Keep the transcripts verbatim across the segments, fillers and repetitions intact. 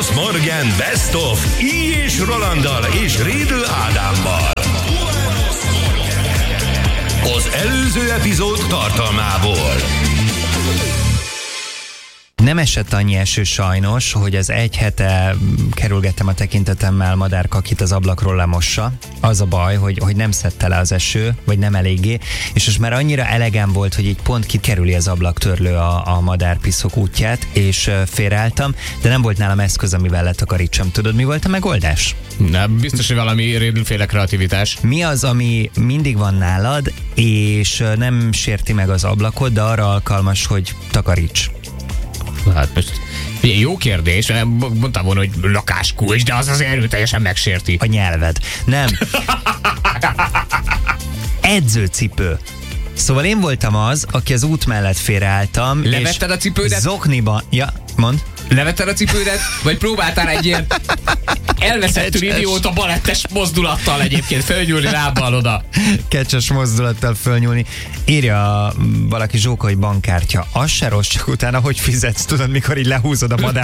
Morgan Best of I. és Rolanddal és Rédl Ádámmal. Az előző epizód tartalmából. Nem esett annyi eső sajnos, hogy az egy hete kerülgettem a tekintetemmel madárkakit az ablakról lemossa. Az a baj, hogy, hogy nem szedte le az eső, vagy nem eléggé, és most már annyira elegem volt, hogy így pont kikerüli az ablaktörlő a, a madárpiszok útját, és félreálltam, de nem volt nálam eszköz, amivel letakarítsam. Tudod, mi volt a megoldás? Nem, biztos, hogy valami Rédl-féle kreativitás. Mi az, ami mindig van nálad, és nem sérti meg az ablakot, de arra alkalmas, hogy takaríts? Hát most jó kérdés, mondtam volna, hogy lakáskulcs, de az az erőteljesen megsérti. A nyelved. Nem. Edzőcipő. Szóval én voltam az, aki az út mellett félreálltam. Levetted a cipődet? Zokniban. Ja, mondd. Levetted a cipődet? Vagy próbáltál egy ilyen elveszettő idióta balettes mozdulattal egyébként fölnyúlni lábbal oda? Kecses mozdulattal fölnyúlni. Írja valaki Zsóka, hogy bankkártya. Az se rossz, csak utána hogy fizetsz, tudod, mikor így lehúzod a madár.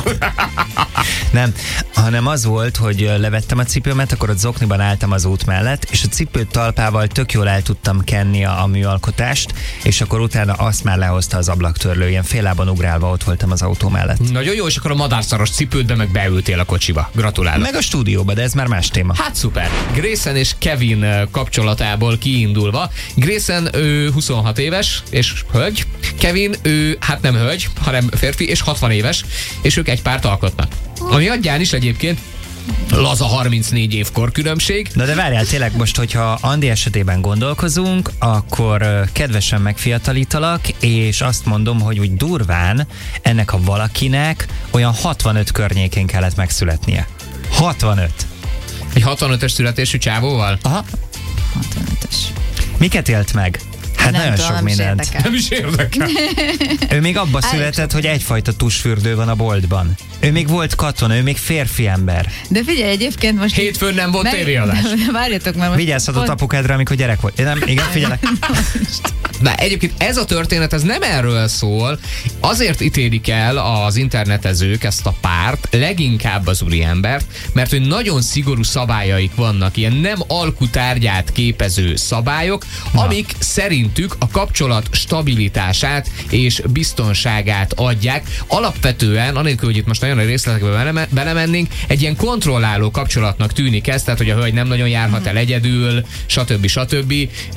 Nem, hanem az volt, hogy levettem a cipőmet, akkor ott zokniban álltam az út mellett, és a cipő talpával tök jól el tudtam kenni a, a műalkotást, és akkor utána azt már lehozta az ablaktörlő, ilyen fél lábon ugrálva ott voltam az autó mellett. Nagyon jó, és akkor a madárszaros cipődbe meg beültél a kocsiba. Gratulálok. Meg a stúdióba, de ez már más téma. Hát szuper. Grayson és Kevin kapcsolatából kiindulva. Grayson ő huszonhat éves, és hölgy. Kevin ő hát nem hölgy, hanem férfi, és hatvan éves, és ők egy párt alkotnak. Ami adján is egyébként laza harmincnégy évkor különbség. Na de várjál, tényleg most, hogyha Andi esetében gondolkozunk, akkor kedvesen megfiatalítalak, és azt mondom, hogy úgy durván ennek a valakinek olyan hatvanöt környékén kellett megszületnie. hatvanöt. Egy hatvanötös születésű csávóval? Aha. hatvanötös. Miket élt meg? Hát nem nagyon tudom, sok nem is mindent. érdekel. Nem is érdekel. Ő még abba született, hogy egyfajta tusfürdő van a boltban. Ő még volt katona, ő még férfi ember. De figyelj, egyébként most... Hétfőn nem volt tévéadás. Várjatok, mert most... Vigyázhatott pont... apukádra, amikor gyerek volt. Nem, igen, figyelek. Na, egyébként ez a történet, ez nem erről szól. Azért ítélik el az internetezők ezt a párt, leginkább az úriembert, mert hogy nagyon szigorú szabályaik vannak, ilyen nem alkutárgyát képező szabályok, Na. amik szerintük a kapcsolat stabilitását és biztonságát adják. Alapvetően, anélkül, hogy itt most nagyon a részletekbe belemennénk, egy ilyen kontrolláló kapcsolatnak tűnik ez, tehát hogy a hölgy nem nagyon járhat el egyedül, stb. stb.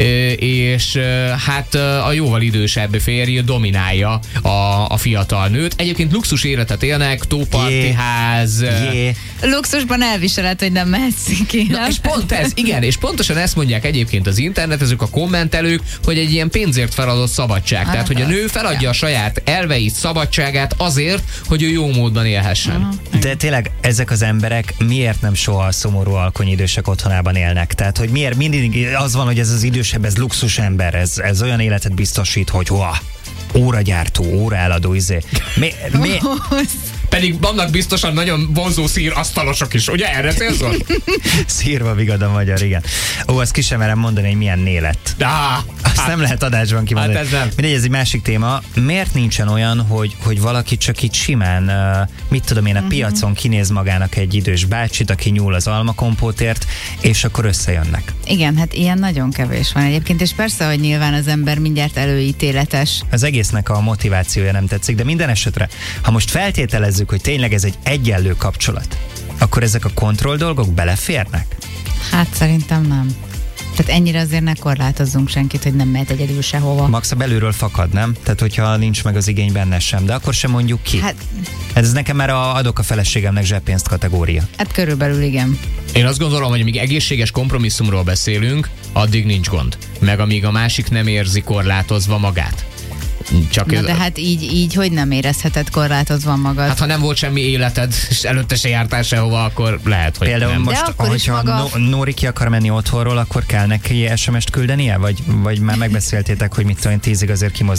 És hát a jóval idősebb férj dominálja a, a fiatal nőt. Egyébként luxus életet élnek, tópartiház. Yeah. Luxusban elviseled, hogy nem mehetsz ki. Na, és pont ez, igen, és pontosan ezt mondják egyébként az internetezők, a kommentelők, hogy egy ilyen pénzért feladott szabadság. Ah, Tehát, hogy a nő feladja a saját elveit, szabadságát azért, hogy ő jó módon élhessen. Aha. De tényleg ezek az emberek miért nem soha a szomorú alkonyidősek otthonában élnek? Tehát, hogy miért mindig az van, hogy ez az idősebb, ez luxus ember, ez, ez olyan életet biztosít, hogy hoa, óragyártó, óraeladó, izé. Mi, mi... Pedig vannak biztosan nagyon vonzó szír asztalosok is, ugye? Erre célzol? Szírva vigad a magyar, igen. Ó, azt ki sem merem mondani, hogy milyen né lett. Ah, azt hát, nem lehet adásban kimondani. Hát ez nem. Mindegy, ez egy másik téma. Miért nincsen olyan, hogy, hogy valaki csak így simán, uh, mit tudom én, a uh-huh. piacon kinéz magának egy idős bácsit, aki nyúl az almakompótért, és akkor összejönnek? Igen, hát ilyen nagyon kevés van egyébként, és persze, hogy nyilván az ember mindjárt előítéletes. Az egésznek a motivációja nem tetszik, de minden esetre, ha most feltételezzük, hogy tényleg ez egy egyenlő kapcsolat, akkor ezek a kontroll dolgok beleférnek? Hát szerintem nem. Tehát ennyire azért ne korlátozzunk senkit, hogy nem mehet egyedül sehova. Max a belülről fakad, nem? Tehát hogyha nincs meg az igény benne sem, de akkor sem mondjuk ki. Hát, ez nekem már a adok a feleségemnek zseppénzt kategória. Hát körülbelül igen. Én azt gondolom, hogy amíg egészséges kompromisszumról beszélünk, addig nincs gond. Meg amíg a másik nem érzi korlátozva magát. Csak Na ez... de hát így, így, hogy nem érezheted korlátozva magad? Hát ha nem volt semmi életed, és előtte se jártál sehova, akkor lehet, hogy Például nem. most, hogyha maga... no, Nóri ki akar menni otthonról, akkor kell neki es em est küldenie? Vagy, vagy már megbeszéltétek, hogy mit tudom én, tízig azért kimozdulhat?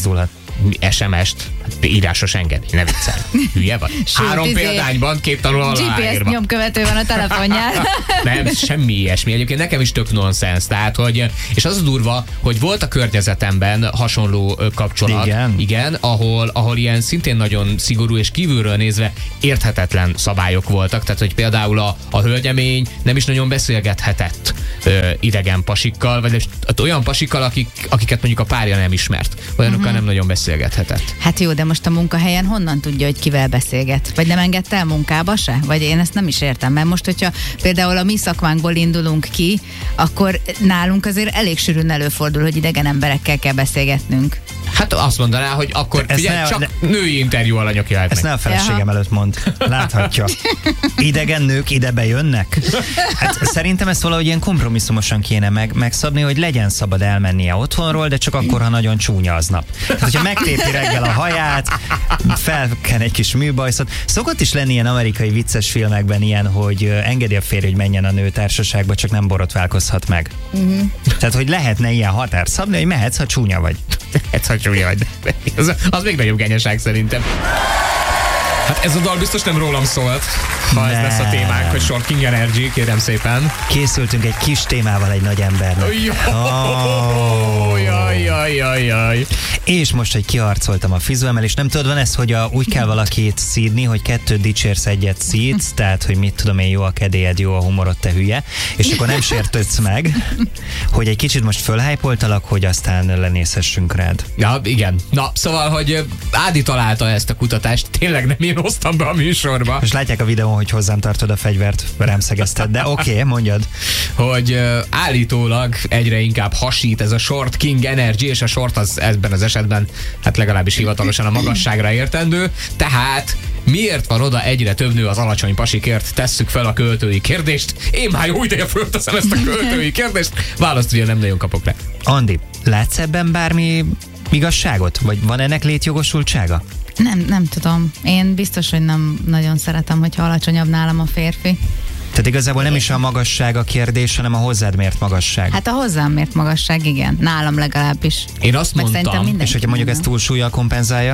es em est, hát írásos engedély, ne viccelj. Hülye vagy? Sőt, Három izé, példányban két tanul gé pé es aláírva. nyomkövető van a telefonján. Nem, semmi ilyesmi. Egyébként nekem is tök nonsens. Tehát, hogy, és az a durva, hogy volt a környezetemben hasonló ö, kapcsolat. Igen. Igen, ahol, ahol ilyen szintén nagyon szigorú és kívülről nézve érthetetlen szabályok voltak. Tehát, hogy például a, a hölgyemény nem is nagyon beszélgethetett ö, idegen pasikkal, vagy olyan pasikkal, akik, akiket mondjuk a párja nem ismert. Olyanokkal uh-huh. nem nagyon beszélgethetett. Hát jó, de most a munkahelyen honnan tudja, hogy kivel beszélget? Vagy nem engedte el munkába se? Vagy én ezt nem is értem, mert most, hogyha például a mi szakmánkból indulunk ki, akkor nálunk azért elég sűrűn előfordul, hogy idegen emberekkel kell beszélgetnünk. Hát azt mondaná, hogy akkor Ezt figyelj, ne- csak ne- női interjú alanyok jöhetnek. Ezt ne a feleségem Jaha. előtt mond. Láthatja. Idegen nők ide bejönnek? Hát szerintem ezt valahogy ilyen kompromisszumosan kéne meg, megszabni, hogy legyen szabad elmennie otthonról, de csak akkor, ha nagyon csúnya aznap. Tehát, hogyha megtépi reggel a haját, felken egy kis műbajszot. Szokott is lenni ilyen amerikai vicces filmekben ilyen, hogy ö, engedi a férj, hogy menjen a nő társaságba, csak nem borotválkozhat meg. Uh-huh. Tehát, hogy lehetne ilyen határ szabni, hogy mehetsz, ha csúnya vagy. Ez ha csúnya vagy. Az, az még nagyobb genyeság szerintem. Hát ez a dal biztos nem rólam szólt, ha ez Nem. lesz a témánk, hogy Short King Energy, kérem szépen. Készültünk egy kis témával egy nagy embernek. Jó, jaj, jaj, jaj, jaj. És most, hogy kiharcoltam a fizuemmel, és nem tudod, van ez, hogy a, úgy kell valakit szídni, hogy kettőt dicsérsz, egyet szídsz, tehát, hogy mit tudom én, jó a kedélyed, jó a humorod, te hülye, és akkor nem sértődsz meg, hogy egy kicsit most fölhájpoltalak, hogy aztán lenézhessünk rád. Ja, igen. Na, szóval, hogy ö, Ádi találta ezt a kutatást, tényleg nem én hoztam be a műsorba, Most látják a videón, hogy hozzám tartod a fegyvert, rám szegezted, de oké, okay, mondjad. hogy ö, állítólag egyre inkább hasít ez a Short King Energy, és a short az ebben az esetben, hát legalábbis hivatalosan a magasságra értendő, tehát miért van oda egyre több nő az alacsony pasikért? Tesszük fel a költői kérdést. Én már jó ideje fölteszem ezt a költői kérdést. Választ ugye nem nagyon kapok le. Andi, látsz ebben bármi igazságot? Vagy van ennek létjogosultsága? Nem, nem tudom. Én biztos, hogy nem nagyon szeretem, hogyha alacsonyabb nálam a férfi. Tehát igazából nem is a magasság a kérdés, hanem a hozzád mért magasság. Hát a hozzám mért magasság, igen. Nálam legalábbis. Én azt Meg szerintem mondtam, minden- És hogyha mondjuk ezt túlsúllyal kompenzálja?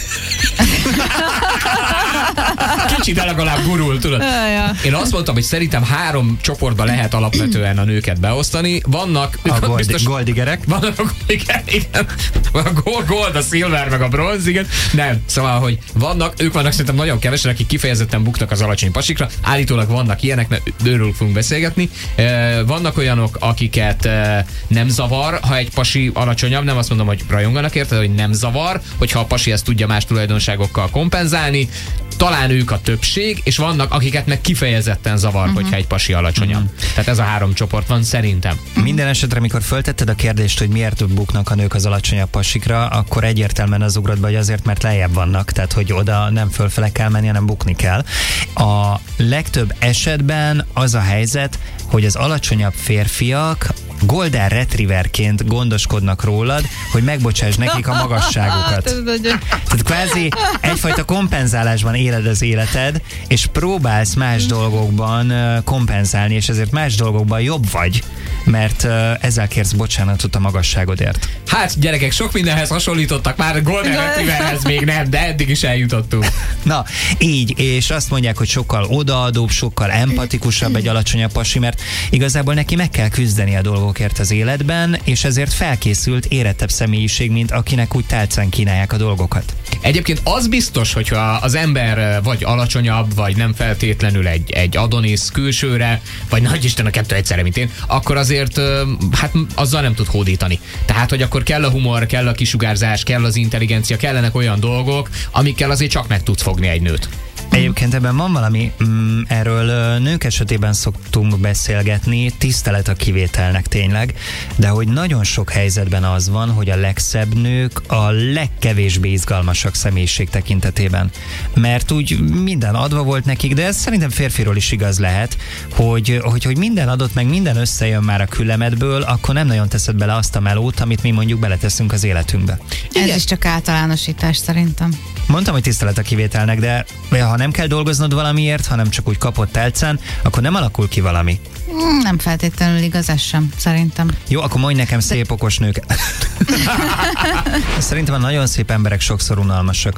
kicsit de legalább gurul, tudod. Ja, ja. Én azt mondtam, hogy szerintem három csoportba lehet alapvetően a nőket beosztani. Vannak... A gold, biztos- goldigerek? Vannak, igen, igen. A gold, gold, a silver, meg a bronz, igen. Nem, szóval, hogy vannak, ők vannak szerintem nagyon kevesen, akik kifejezetten buknak az alacsony pasikra. Állítólag vannak ilyenek, ne, őről fogunk beszélgetni. E, vannak olyanok, akiket e, nem zavar, ha egy pasi alacsonyabb, nem azt mondom, hogy rajonganak érte, hogy nem zavar, hogyha a pasi ezt tudja más tulajdonságokkal kompenzálni. Talán ők a többség, és vannak, akiket meg kifejezetten zavar, uh-huh. hogyha egy pasi alacsonyabb. Uh-huh. Tehát ez a három csoport van szerintem. Minden esetre, amikor föltetted a kérdést, hogy miért buknak a nők az alacsonyabb pasikra, akkor egyértelműen az ugrott be, hogy azért, mert lejjebb vannak, tehát hogy oda nem fölfele kell menni, hanem bukni kell. A legtöbb esetben az a helyzet, hogy az alacsonyabb férfiak golden retrieverként gondoskodnak rólad, hogy megbocsáss nekik a magasságukat. Tehát kvázi egyfajta kompenzálásban éled az életed, és próbálsz más dolgokban ö, kompenzálni, és ezért más dolgokban jobb vagy, mert ö, ezzel kérsz bocsánatot a magasságodért. Hát gyerekek, sok mindenhez hasonlítottak, már Golden Retrieverhez még nem, de eddig is eljutottunk. Na, így, és azt mondják, hogy sokkal odaadóbb, sokkal empatikusabb egy alacsonyabb pasi, mert igazából neki meg kell küzdeni a dolgokért az életben, és ezért felkészült, érettebb személyiség, mint akinek úgy tálcán kínálják a dolgokat. Egyébként az biztos, hogyha az ember vagy alacsonyabb, vagy nem feltétlenül egy, egy Adonis külsőre, vagy nagy Isten a kettő egyszerre, mint én, akkor azért hát azzal nem tud hódítani. Tehát, hogy akkor kell a humor, kell a kisugárzás, kell az intelligencia, kellenek olyan dolgok, amikkel azért csak meg tudsz fogni egy nőt. Egyébként ebben van valami, mm, erről ö, nők esetében szoktunk beszélgetni, tisztelet a kivételnek tényleg, de hogy nagyon sok helyzetben az van, hogy a legszebb nők a legkevésbé izgalmasak személyiség tekintetében. Mert úgy minden adva volt nekik, de ez szerintem férfiról is igaz lehet, hogy, hogy, hogy minden adott, meg minden összejön már a külemedből, akkor nem nagyon teszed bele azt a melót, amit mi mondjuk beleteszünk az életünkbe. Ez is csak általánosítás szerintem. Mondtam, hogy tisztelet a kivételnek, de ha nem kell dolgoznod valamiért, hanem csak úgy kapott tálcán, akkor nem alakul ki valami. Mm, Nem feltétlenül igaz ez sem, szerintem. Jó, akkor mondj nekem szép okos nők. Szerintem a nagyon szép emberek sokszor unalmasak.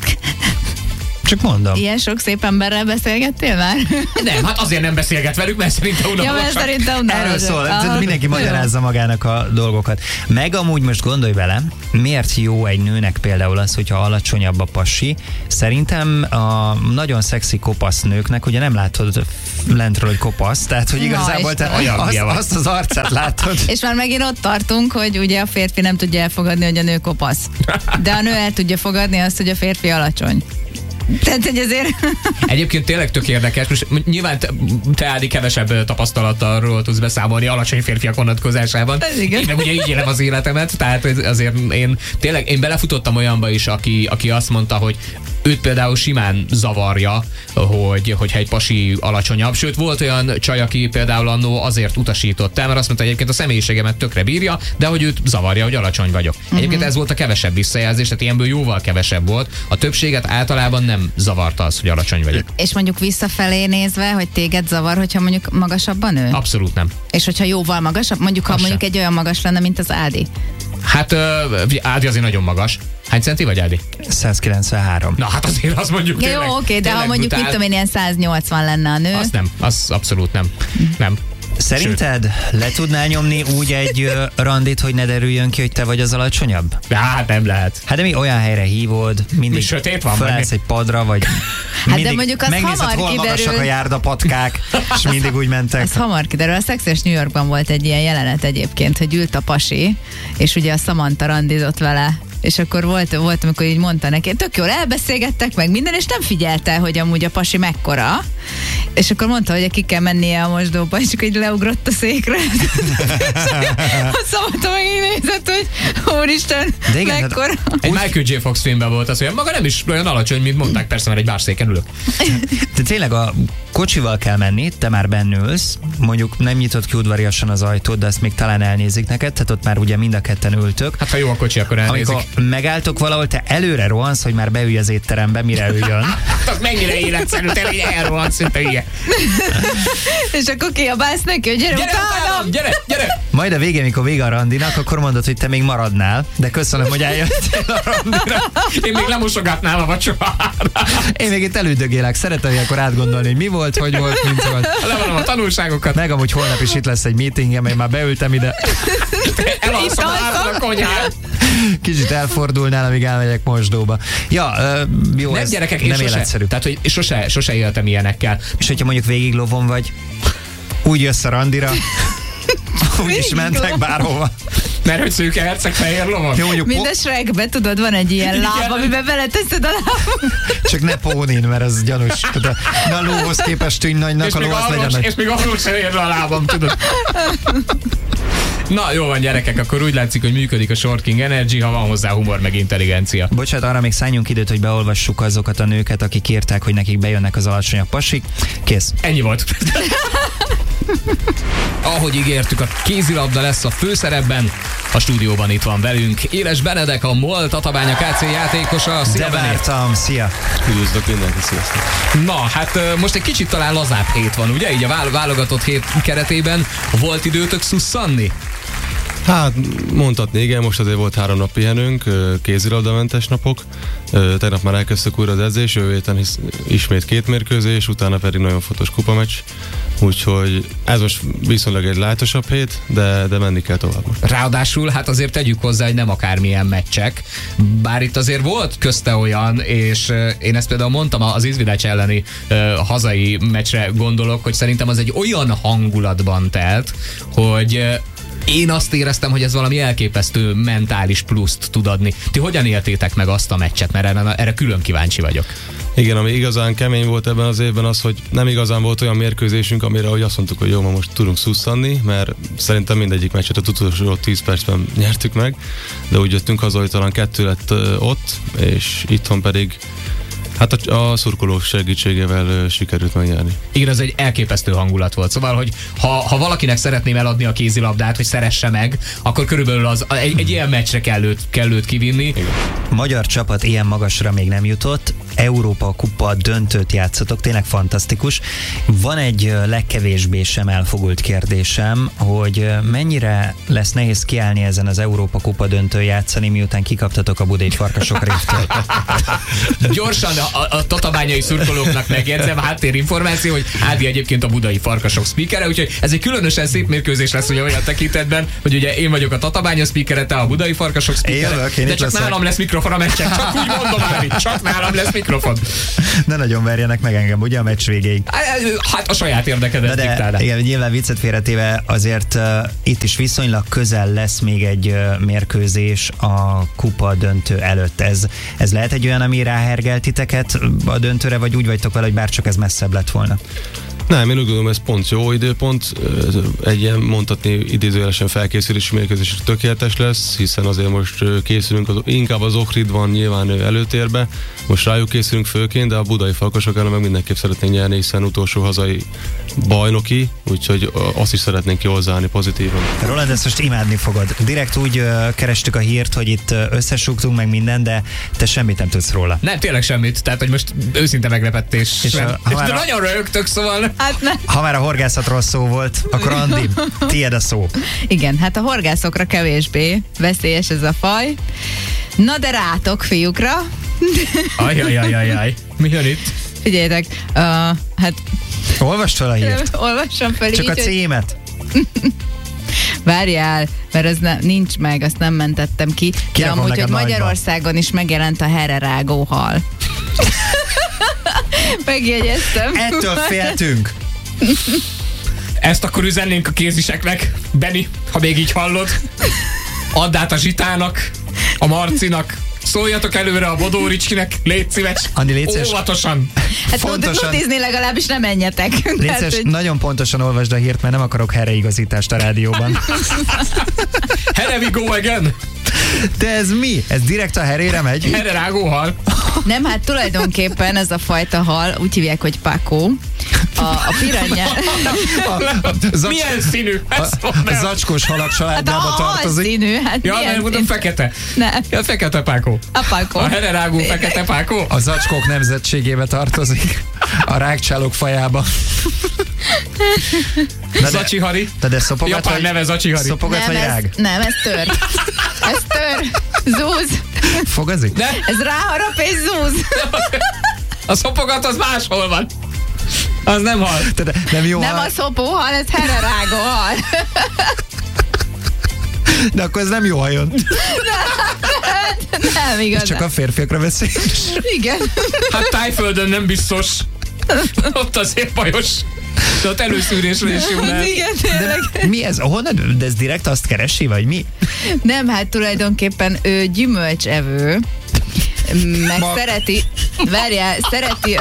Csak mondom. Ilyen sok szép emberrel beszélgettél már? Nem, hát azért nem beszélget velük, mert szerintem Ja, mert unalmasak. szerintem unalmasak. Erről szól, Aha. tehát mindenki magyarázza magának a dolgokat. Meg amúgy most gondolj bele, miért jó egy nőnek például az, hogyha alacsonyabb a pasi. Szerintem a nagyon szexi kopasz nőknek, ugye nem látod lentről, hogy kopasz, tehát hogy Na, igazából te Istenem. azt, Olyan azt az arcát látod. És már megint ott tartunk, hogy ugye a férfi nem tudja elfogadni, hogy a nő kopasz. De a nő el tudja fogadni azt, hogy a férfi alacsony. Tehát, hogy azért... Egyébként tényleg tök érdekes, most nyilván te, te Ádi kevesebb tapasztalattal tudsz beszámolni alacsony férfiak vonatkozásában. Ez igen. Én meg ugye így élem az életemet, tehát azért én tényleg, én belefutottam olyanba is, aki, aki azt mondta, hogy őt például simán zavarja, hogy, hogyha egy pasi alacsonyabb. Sőt, volt olyan csaj, aki például annó azért utasított el, mert azt mondta, hogy egyébként a személyiségemet tökre bírja, de hogy őt zavarja, hogy alacsony vagyok. Uh-huh. Egyébként ez volt a kevesebb visszajelzés, tehát ilyenből jóval kevesebb volt. A többséget általában nem zavarta az, hogy alacsony vagyok. És mondjuk visszafelé nézve, hogy téged zavar, hogyha mondjuk magasabb a nő? Abszolút nem. És hogyha jóval magasabb? Mondjuk, ha Az mondjuk sem. egy olyan magas lenne, mint az Ádi. Hát uh, Ádi azért nagyon magas. Hány centi vagy, Ádi? száz kilencvenhárom. Na hát azért azt mondjuk Ja, tényleg, jó, oké, de tényleg ha mondjuk, brutál. mit tudom én, ilyen száz nyolcvan lenne a nő. Az nem, az abszolút nem. Nem. Szerinted le tudnál nyomni úgy egy ö, randit, hogy ne derüljön ki, hogy te vagy az alacsonyabb? Hát nem lehet. Hát de mi olyan helyre hívod, mindig Mi sötét van, felállsz meg egy padra, vagy de mindig mondjuk az megnézed, hamar hol magasak kiderül. a járdapatkák, és mindig úgy mentek. Ez hamar kiderül. A Szexes New Yorkban volt egy ilyen jelenet egyébként, hogy ült a pasi, és ugye a Samantha randizott vele. És akkor volt, volt, amikor így mondta neki, tök jól elbeszélgettek meg minden, és nem figyelte, hogy amúgy a pasi mekkora. És akkor mondta, hogy ki kell mennie a mosdóba, és akkor így leugrott a székre. A Samantha meg így nézett, hogy úristen, De igen, mekkora. Egy Michael J. Fox filmben volt az, hogy maga nem is olyan alacsony, mint mondták, persze, mert egy bárszéken ülök. De tényleg a kocsival kell menni, te már bennülsz, mondjuk nem nyitott ki udvariasan az ajtót, de ezt még talán elnézik neked, tehát ott már ugye mind a ketten ültök. Hát ha jó a kocsi, akkor elnézik. Amikor megálltok valahol, te előre rohansz, hogy már beülj az étterembe, mire ő jön. Az mennyire életszerű, tényleg elrohadt szinte ilyen. És akkor kiabálsz neki, hogy gyere, Gyere, utánam! utánam, gyere, gyere! Majd a végén, mikor vége a randinak, akkor mondod, hogy te még maradnál, de köszönöm, hogy eljöttél a randira. Én még lemosogatnám a vacsorát. Én még itt elődögélek, szeretem ilyenkor átgondolni, hogy mi volt, hogy volt, mint volt. Levonom a tanulságokat. Meg amúgy holnap is itt lesz egy meetingem, én már beültem ide. Elalszom a konyhát. Kicsit elfordulnál, amíg elmegyek mosdóba. Ja, ö, jó, Nem ez gyerekek, én nem sose, életszerű. tehát, hogy sose, sose éltem ilyenekkel. És hogyha mondjuk végig lovon vagy, úgy jössz a randira, úgy is Végig mentek lovon. bárhova. Mert hogy szőke herceg fehér lovon. Jó, mondjuk Mind po- a Shrekbe, tudod, van egy ilyen láb, amiben beleteszed a láb. csak ne pónin, mert ez gyanús. Tudod, na, a lóhoz képest tűnj nagynak, És a még, ló az legyen arról, nagy. és még arról sem ér le a lábam, tudod. Na, jó van, gyerekek, akkor úgy látszik, hogy működik a Short King Energy, ha van hozzá humor meg intelligencia. Bocsánat, arra még szálljunk időt, hogy beolvassuk azokat a nőket, akik írták, hogy nekik bejönnek az alacsonyabb pasik. Kész. Ennyi volt. Ahogy ígértük, a kézilabda lesz a főszerepben. A stúdióban itt van velünk Éles Benedek, a MOL Tatabánya ká cé játékosa. Szia, De Benét! vártam, szia! Üdvözlök mindenki, sziasztok! Na, hát ö, most egy kicsit talán lazább hét van, ugye? Így a vál- válogatott hét keretében volt időtök szusszanni? Hát mondhatni, igen, most azért volt három nap pihenőnk, ö, kézilabdamentes napok. Ö, Tegnap már elkezdtük újra az edzés, jövő héten hisz- ismét két mérkőzés, utána pedig nagyon fontos kupameccs. Úgyhogy ez most viszonylag egy lájtosabb hét, de, de menni kell tovább. Ráadásul, hát azért tegyük hozzá, hogy nem akármilyen meccsek, bár itt azért volt közte olyan, és euh, én ezt például mondtam az Izvidács elleni euh, hazai meccsre gondolok, hogy szerintem az egy olyan hangulatban telt, hogy euh, én azt éreztem, hogy ez valami elképesztő mentális pluszt tud adni. Ti hogyan éltétek meg azt a meccset? Mert erre, erre külön kíváncsi vagyok. Igen, ami igazán kemény volt ebben az évben az, hogy nem igazán volt olyan mérkőzésünk, amire hogy azt mondtuk, hogy jó, ma most tudunk szusszanni, mert szerintem mindegyik meccset a utolsó tíz percben nyertük meg, de úgy jöttünk haza, hogy talán kettő lett ö, ott, és itthon pedig hát a, a szurkolók segítségével ö, sikerült megnyerni. Igen, ez egy elképesztő hangulat volt. Szóval, hogy ha, ha valakinek szeretném eladni a kézilabdát, hogy szeresse meg, akkor körülbelül az, egy, egy ilyen meccsre kell őt, kell őt kivinni. Magyar csapat ilyen magasra még nem jutott, Európa Kupa döntőt játszotok, tényleg fantasztikus. Van egy ö, legkevésbé sem elfogult kérdésem, hogy ö, mennyire lesz nehéz kiállni ezen az Európa Kupa döntőn játszani, miután kikaptatok a budai Farkasok révtől. Gyorsan a, a, a tatabányai szurkolóknak megjegyzem, háttérinformáció, hogy Ádi egyébként a budai Farkasok speakere, úgyhogy ez egy különösen szép mérkőzés lesz ugye olyan tekintetben, hogy ugye én vagyok a Tatabánya speakere, te a budai Farkasok speakere, Jövök, én de itt csak leszek. nálam lesz mikrofon a meccsen, csak úgy mondom, Ádi, csak nálam lesz mikrofon. Ne nagyon verjenek meg engem, ugye a meccs végéig. Hát a saját érdekedet De, diktálná. de igen, nyilván viccet félretéve azért uh, itt is viszonylag közel lesz még egy uh, mérkőzés a kupa döntő előtt. Ez, ez lehet egy olyan, ami ráhergel titeket a döntőre, vagy úgy vagytok vele, hogy bárcsak ez messzebb lett volna? Nem, én úgy gondolom, ez pont jó időpont. Egy ilyen mondhatni idézőjelesen felkészülési mérkőzés tökéletes lesz, hiszen azért most készülünk, az, inkább az Ohrid van nyilván előtérbe, most rájuk készülünk főként, de a budai Farkasok ellen meg mindenképp szeretnénk nyerni, hiszen utolsó hazai bajnoki, úgyhogy azt is szeretnénk jól zárni pozitívan. Roland, ezt most imádni fogod. Direkt úgy uh, kerestük a hírt, hogy itt uh, összesúgtunk meg minden, de te semmit nem tudsz róla. Nem, tényleg semmit, tehát hogy most őszinte meglepetés. És És, a- ha már de a- nagyon rögtök, szóval Hát ne. Ha már a horgászatról szó volt, akkor Andi, tiéd a szó. Igen, hát a horgászokra kevésbé veszélyes ez a faj. Na de rátok, fiúkra. Ajajajajaj. Mi jön itt? Figyeljetek, uh, hát Olvast fel a hírt. olvassam fel Csak így, a hogy- címet. Várjál, mert ez ne, nincs meg, azt nem mentettem ki. De Kirakom amúgy, neked hogy nagyba. Magyarországon is megjelent a hererágó hal. Megjegyeztem. Ettől féltünk. Ezt akkor üzennénk a kéziseknek, Benni, ha még így hallod. Add át a Zsitának, a Marcinak, szóljatok előre a Bodóricskinek, légy szíves, Andi, légy szíves. óvatosan. Hát Fontosan- nudizni legalábbis nem menjetek. Tehát, Légy hogy- nagyon pontosan olvasd a hírt, mert nem akarok helyreigazítást a rádióban. Here we go again. De ez mi? Ez direkt a herére megy? Here rágóhal. Nem, hát tulajdonképpen ez a fajta hal, úgy hívják, hogy pakó. A, a piranya... A, a, zacs, Milyen színű? a, Ezt mondd a el. zacskós halak Hát a családjába hal tartozik. színű, hát Ja, milyen nem mondom színű? fekete. Ne, Ja, fekete pákó. a pakó. A here rágó fekete pákó. A zacskók nemzetségébe tartozik. A rágcsálók fajába. Na de, Zacsi Hari. de, de szopogat, Japán vagy, neve Zacsi Hari. szopogat Nem, vagy ez, rág? nem, ez tör. Ez tör. Zúz. Fogazik? De Ez ráharap és zúz. a szopogat az máshol van. Az nem hal. De, de, nem jó Nem hal, a szopó hal, ez hererágó hal. de akkor ez nem jó hajön. Nem igaz. Csak a férfiakra veszélyes. Igen. Hát Tájföldön nem biztos. Ott azért bajos. De ott előszűrésre is jó lehet. Igen, tényleg. Mi ez? Honnan? De ez direkt azt keresi, vagy mi? Nem, hát tulajdonképpen ő gyümölcsevő, meg Ma- szereti, várjál, szereti,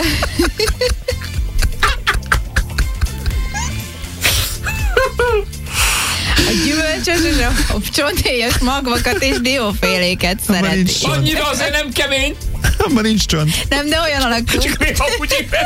a gyümölcsös és a csontélyes magvakat és dióféléket szereti. nincs csont. Annyira azért nem kemény. Abban nincs csont. Nem, de olyan alakú. Csak még amúgy évesz.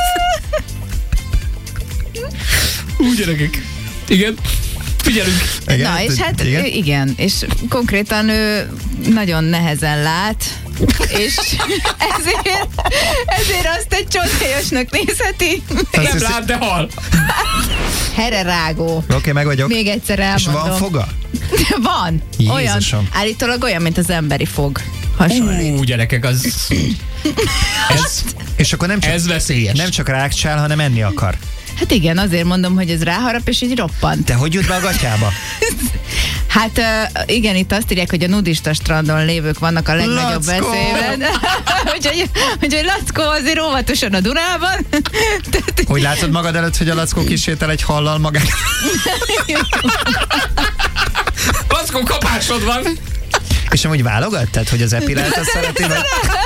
Úgy gyerekek. Igen. Figyelünk. Igen, Na, és hát igen. igen. igen, és konkrétan ő nagyon nehezen lát, és ezért, ezért azt egy csontélyosnak nézheti. Azt Nem hiszi- lát, de hal. Hererágó. Oké, okay, meg vagyok. Még egyszer És elmondom. van foga? Van. Olyan, Jézusom. állítólag olyan, mint az emberi fog. Hasonlít. Ú, gyerekek, az... Ez, És akkor nem csak, ez veszélyes. nem csak rágcsál, hanem enni akar. Hát igen, azért mondom, hogy ez ráharap, és így roppant. De hogy jut be a gatyába? Hát uh, igen, itt azt írják, hogy a nudista strandon lévők vannak a legnagyobb Lackó! veszélyben. úgyhogy, úgyhogy Lackó azért óvatosan a Dunában. Tehát, Hogy látod magad előtt, hogy a Lackó kisétel egy hallal magát? Lackó, kapásod van. És amúgy válogat? Tehát, hogy az epilált azt szereti, vagy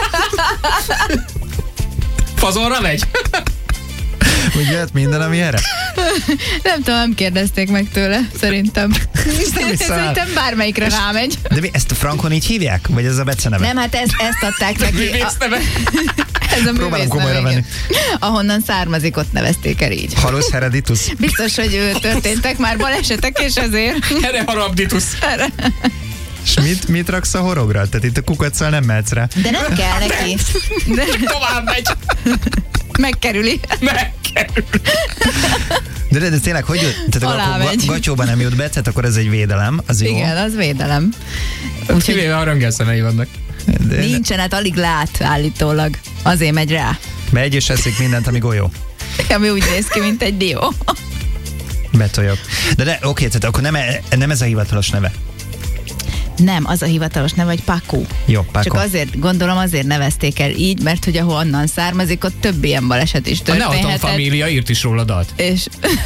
Fazonra megy. hogy jöhet minden, ami erre? nem tudom, nem kérdezték meg tőle, szerintem. nem hiszem el. Szerintem bármelyikre rámegy. De mi, ezt a Frankon így hívják? Vagy ez a beceneve? Nem, hát ezt, ezt adták neki. Művész neve. Ez a Próbálom művész komolyra neve, venni. igen. Ahonnan származik, ott nevezték el így. Halus hereditus. Biztos, hogy ő történtek már balesetek, és ezért. Here harabditus. És mit, mit raksz a horogra? Tehát itt a kukacsal nem mehetsz rá. De nem kell neki. De Tovább megy. megkerüli. Megkerül. De, de, de tényleg, hogy jut? Tehát Alá akkor megy. ga- gatyóban nem jut be, tehát akkor ez egy védelem, az jó. Igen, az védelem. Úgyhogy Kivéve a röntgenszemei vannak. De nincsen, hát alig lát állítólag. Azért megy rá. megy és eszik mindent, ami golyó. Ami úgy néz ki, mint egy dió. Betoljok. De, de oké, tehát akkor nem, e- nem ez a hivatalos neve. Nem, az a hivatalos neve, hogy Paku. Jó, Paco. Csak azért, gondolom azért nevezték el így, mert hogy ahonnan származik, ott több ilyen baleset is A Neoton történhetett. família írt is róla dalt. És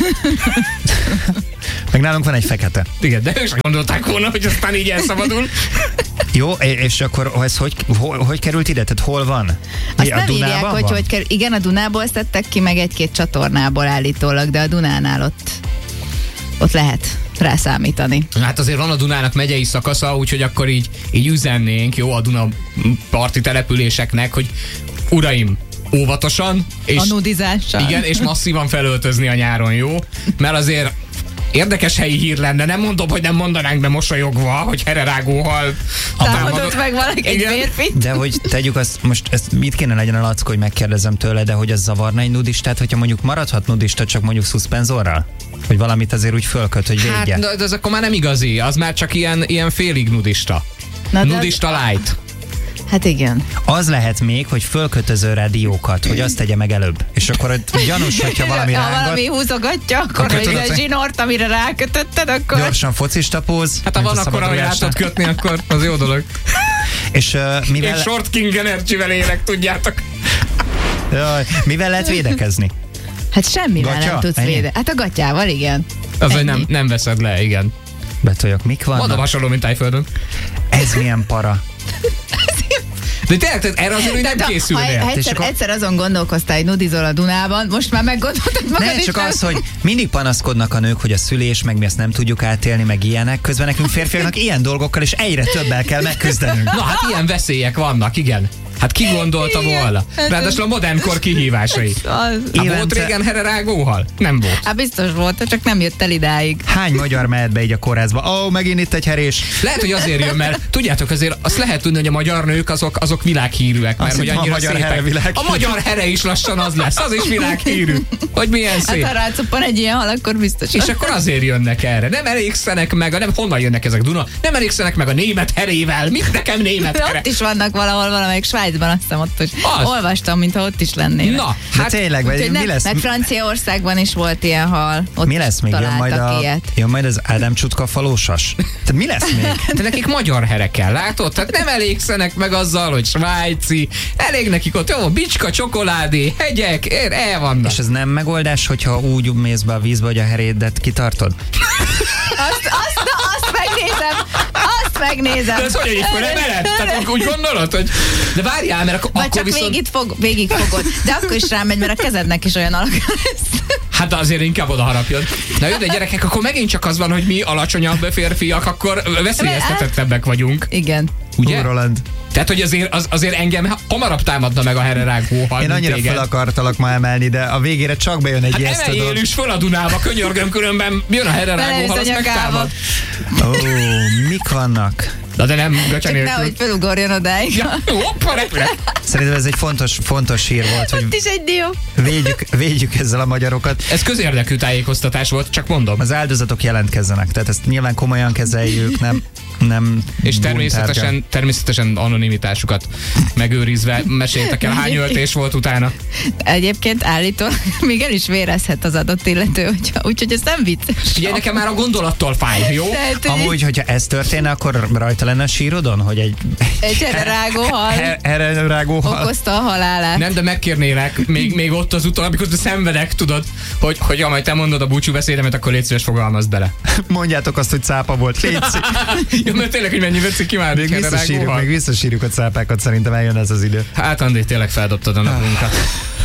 Meg nálunk van egy fekete. Igen, de ők sem gondolták volna, hogy aztán így elszabadul. Jó, és és akkor ez hogy, hogy, hogy került ide? Tehát hol van? azt A nem Dunában írják, hogy van? hogy kerül. Igen, a Dunából szedtek ki, meg egy-két csatornából állítólag, de a Dunánál ott, ott lehet rászámítani. Hát azért van a Dunának megyei szakasza, úgyhogy akkor így, így üzennénk, jó, a Duna parti településeknek, hogy uraim, óvatosan, és, A nudizással. igen, és masszívan felöltözni a nyáron, jó? Mert azért érdekes helyi hír lenne, nem mondom, hogy nem mondanánk be mosolyogva, hogy hererágóhal Támadott meg valaki egy Igen. férfit. De hogy tegyük azt, most ezt mit kéne legyen a Lackó, hogy megkérdezem tőle, de hogy az zavarna egy nudistát, hogyha mondjuk maradhat nudista, csak mondjuk szuszpenzorral? Hogy valamit azért úgy fölköt, hogy védje. Hát, de, de az akkor már nem igazi, az már csak ilyen, ilyen félig nudista. Na, de az- Nudista light. Hát igen. Az lehet még, hogy fölkötöző rádiókat, hogy azt tegye meg előbb. És akkor ott gyanús, hogyha valami ha rángat, valami húzogatja, akkor Akkor egy tudod, ilyen hogy- zsinort, amire rákötötted, akkor... gyorsan focista póz. Hát ha mint van a akkor, ahogy rá szabadulásnál. tudod kötni, akkor az jó dolog. És uh, Én mivel, Short King Energy-vel élek, tudjátok. jaj, mivel lehet védekezni? Hát semmivel Gatya? nem tudsz Ennyi? védeni. Hát a gatyával, igen. Az, hogy Ennyi. nem, nem veszed le, igen. Betoljok, mik Mondom, vannak? hasonló, mint Tájföldön. Ez milyen para. De tényleg, tehát erre azért úgy nem De ha készülnél. egyszer, És akkor- egyszer azon gondolkoztál, hogy nudizol a Dunában, most már meggondoltad magad Nem, is, csak nem? az, hogy mindig panaszkodnak a nők, hogy a szülés, meg mi ezt nem tudjuk átélni, meg ilyenek. Közben nekünk férfiaknak ilyen dolgokkal is egyre többel kell megküzdenünk. Na hát ilyen veszélyek vannak, igen. Hát ki gondolta Igen. volna? Hát Ráadásul a modern kor kihívásai. Az... Hát Évente- volt régen hererágóhal? Nem volt. Hát biztos volt, csak nem jött el idáig. Hány magyar mehet be így a kórházba? Ó, oh, megint itt egy herés. Lehet, hogy azért jön, mert tudjátok, azért azt lehet tudni, hogy a magyar nők azok, azok világhírűek, mert Azt hogy hittem, a annyira magyar szépek. here világhírű. A magyar here is lassan az lesz, az is világhírű. Hogy milyen Hát szép. ha rácuppan egy ilyen hal, akkor biztos. És akkor azért jönnek erre. Nem elégszenek meg, a, nem, honnan jönnek ezek Duna? Nem elégszenek meg a német herével. Mit nekem német here? Ott is vannak valahol, valamelyik Svájcban, azt hiszem ott, hogy Az. olvastam, mintha ott is lennének. Na, De hát tényleg, vagy Úgyhogy mi nem, lesz? meg Franciaországban is volt ilyen hal. Ott Mi lesz még? Jön majd, találtak a, ilyet. jön majd az Ádám Csutka falósas? Tehát mi lesz még? de nekik magyar here kell, látod? Tehát nem elégszenek meg azzal, hogy svájci. Elég nekik ott, jó, bicska, csokoládé, hegyek, ér, el vannak. És ez nem megoldás, hogyha úgy mész be a vízbe, hogy a herédet kitartod? Azt, azt, na, azt megnézem! Azt megnézem! De ez hogy egyébként nem ered? Tehát úgy- úgy gondolod, hogy... De várjál, mert ak- Vagy akkor csak viszont... végig, fog, végig fogod. De akkor is rámegy, mert a kezednek is olyan alakja lesz. Hát azért inkább oda harapjon. Na jó, de gyerekek, akkor megint csak az van, hogy mi alacsonyabb férfiak, akkor veszélyeztetettebbek vagyunk. Igen. Ugye? Hú, Roland. Tehát, hogy azért, az, azért engem hamarabb támadna meg a hererágó hal, Én mint annyira téged. fel akartalak ma emelni, de a végére csak bejön egy Hát ijesztő emeljél dolog. is föl a Dunába, könyörgöm, különben jön a hererágó Belevisz hal, a azt nyakába. megtámad. Ó, mik vannak? Na de nem gatya Csak nélkül. nehogy felugorjon odáig. Ja, hoppa, repülek. Szerintem ez egy fontos, fontos hír volt, hogy Ott is egy dió. védjük, védjük ezzel a magyarokat. Ez közérdekű tájékoztatás volt, csak mondom. Az áldozatok jelentkezzenek, tehát ezt nyilván komolyan kezeljük, nem, nem És buntárgya. természetesen, természetesen anonimitásukat megőrizve meséltek el, hány öltés volt utána. Egyébként állítólag még el is vérezhet az adott illető, hogyha, úgyhogy ez nem vicces. Ugye nekem már a gondolattól fáj, jó? Tehát, hogy Amúgy, hogyha ez történne, akkor rajta lenne a sírodon, hogy egy egy hererágó hal erre rágó hal. okozta a halálát. Nem, de megkérnélek, még, még ott az utol, amikor szenvedek, tudod, hogy, hogy ha majd te mondod a búcsú beszédemet, akkor légy szíves, fogalmazd bele. Mondjátok azt, hogy cápa volt. Légy Jó, mert tényleg, hogy mennyi vetszik ki már. még visszasírjuk, még visszasírjuk a cápákat, szerintem eljön ez az idő. Hát Andi, tényleg feldobtad a napunkat.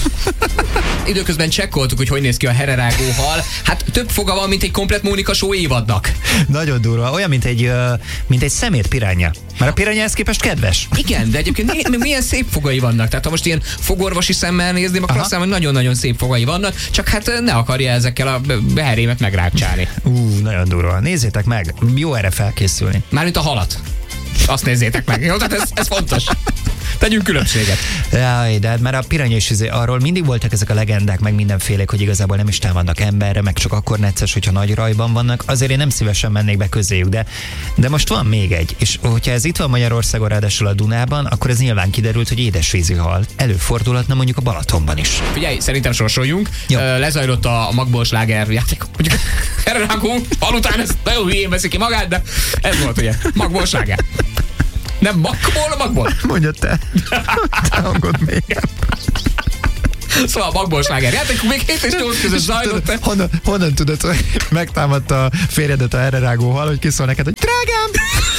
Időközben csekkoltuk, hogy hogy néz ki a hererágó hal. Hát több foga van, mint egy komplet Mónika Show évadnak. Nagyon durva, olyan, mint egy, ö, mint egy szemét piránya. Mert a piránya ezt képest kedves. Igen, de egyébként milyen, milyen szép fogai vannak. Tehát ha most ilyen fogorvosi szemmel nézném, akkor Aha. azt hiszem, hogy nagyon-nagyon szép fogai vannak, csak hát ne akarja ezekkel a beherémet megrákcsálni. Ú, nagyon durva. Nézzétek meg, jó erre felkészülni. Mármint a halat. Azt nézzétek meg, jó? Tehát ez, ez fontos. Tegyünk különbséget. Jaj, de hát már a piranya is izé, arról mindig voltak ezek a legendák, meg mindenfélék, hogy igazából nem is támadnak emberre, meg csak akkor necces, hogyha nagy rajban vannak. Azért én nem szívesen mennék be közéjük, de, de most van még egy. És hogyha ez itt van Magyarországon, ráadásul a Dunában, akkor ez nyilván kiderült, hogy édesvízi hal előfordulhatna mondjuk a Balatonban is. Figyelj, szerintem sorsoljunk. Jó. Lezajlott a Magból sláger játék. Mondjuk erre rákunk, alután ez nagyon hülyén veszi ki magát, de ez volt ugye. Magból sláger. Nem magból, magból. Mondja te. Te hangod még. Szóval a magból sláger játék, még hét és nyolc között zajlott. Honnan, honnan tudod, hogy megtámadta a férjedet a erre rágó hal, hogy kiszól neked, hogy drágám!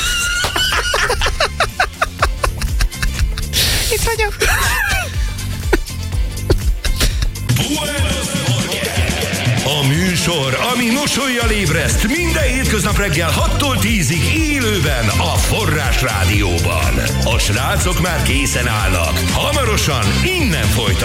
Itt vagyok. A műsor, ami mosollyal ébreszt minden hétköznap reggel hattól tízig élőben a Forrás Rádióban. A srácok már készen állnak. Hamarosan innen folytatjuk.